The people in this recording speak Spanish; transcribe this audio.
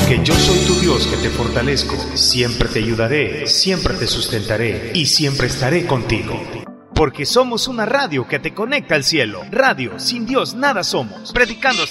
Que yo soy tu Dios que te fortalezco, siempre te ayudaré, siempre te sustentaré y siempre estaré contigo. Porque somos una radio que te conecta al cielo. Radio, sin Dios nada somos. Predicando